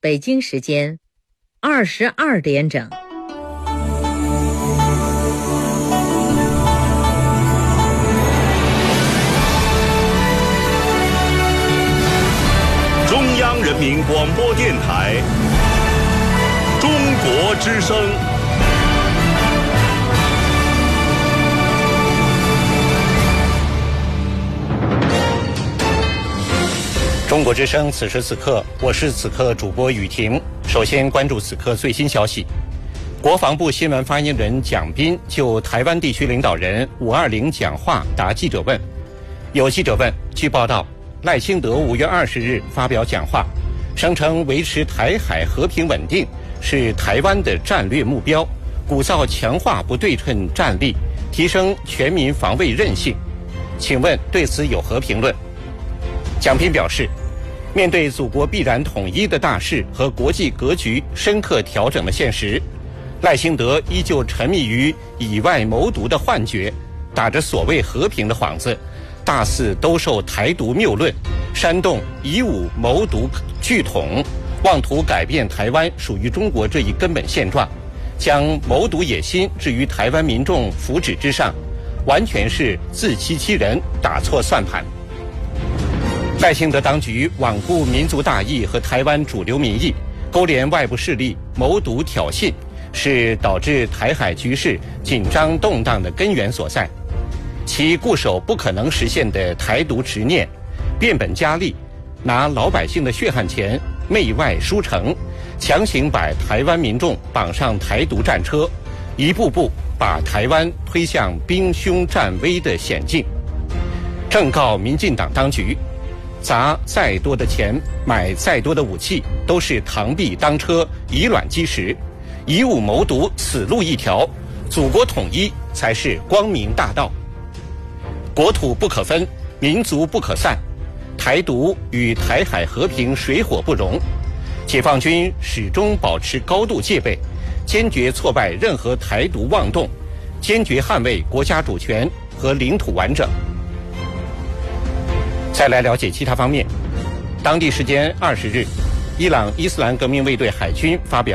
北京时间22点整。 中央人民广播电台中国之声。 中国之声，此时此刻，我是此刻主播雨婷。首先关注此刻最新消息。国防部新闻发言人蒋斌就台湾地区领导人520讲话答记者问。有记者问，据报道，赖清德5月20日发表讲话，声称维持台海和平稳定是台湾的战略目标，鼓噪强化不对称战力，提升全民防卫韧性。请问对此有何评论？蒋斌表示，面对祖国必然统一的大势和国际格局深刻调整的现实，赖清德依旧沉迷于以外谋独的幻觉，打着所谓和平的幌子，大肆兜售台独谬论，煽动以武谋独拒统，妄图改变台湾属于中国这一根本现状，将谋独野心置于台湾民众福祉之上，完全是自欺欺人，打错算盘。赖清德当局罔顾民族大义和台湾主流民意，勾连外部势力谋独挑衅，是导致台海局势紧张动荡的根源所在。其固守不可能实现的台独执念，变本加厉，拿老百姓的血汗钱媚外输诚，强行把台湾民众绑上台独战车，一步步把台湾推向兵凶战危的险境。正告民进党当局，砸再多的钱，买再多的武器，都是螳臂当车，以卵击石，以武谋独死路一条，祖国统一才是光明大道。国土不可分，民族不可散，台独与台海和平水火不容。解放军始终保持高度戒备，坚决挫败任何台独妄动，坚决捍卫国家主权和领土完整。再来了解其他方面。当地时间20日，伊朗伊斯兰革命卫队海军发表